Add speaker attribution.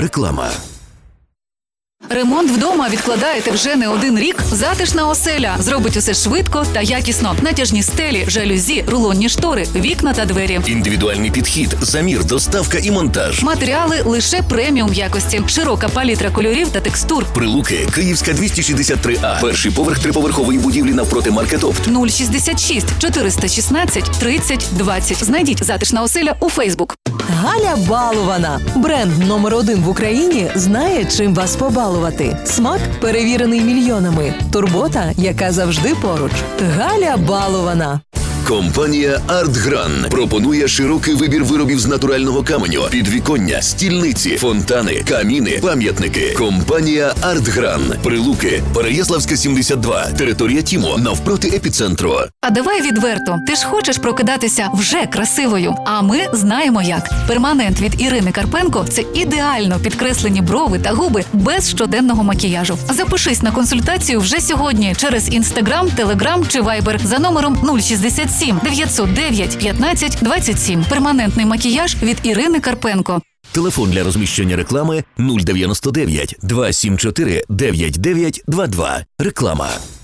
Speaker 1: Реклама.
Speaker 2: Ремонт вдома відкладаєте вже не один рік? Затишна оселя зробить усе швидко та якісно. Натяжні стелі, жалюзі, рулонні штори, вікна та двері.
Speaker 1: Індивідуальний підхід, замір, доставка і монтаж.
Speaker 2: Матеріали лише преміум якості. Широка палітра кольорів та текстур.
Speaker 1: Прилуки, Київська 263А. Перший поверх триповерхової будівлі навпроти Маркетопт.
Speaker 2: 066 416 30 20. Знайдіть затишна оселя у Фейсбук.
Speaker 3: Галя Балована. Бренд номер 1 в Україні знає, чим вас побалувати. Смак перевірений мільйонами. Турбота, яка завжди поруч. Галя Балована.
Speaker 1: Компанія «Артгран» пропонує широкий вибір виробів з натурального каменю, підвіконня, стільниці, фонтани, каміни, пам'ятники. Компанія «Артгран». Прилуки, Переяславська, 72, територія ТІМО, навпроти епіцентру.
Speaker 2: А давай відверто, ти ж хочеш прокидатися вже красивою. А ми знаємо як. Перманент від Ірини Карпенко – це ідеально підкреслені брови та губи без щоденного макіяжу. Запишись на консультацію вже сьогодні через Інстаграм, Телеграм чи Вайбер за номером 067 909 15 27. Перманентний макіяж від Ірини Карпенко.
Speaker 1: Телефон для розміщення реклами 099 274 9922. Реклама.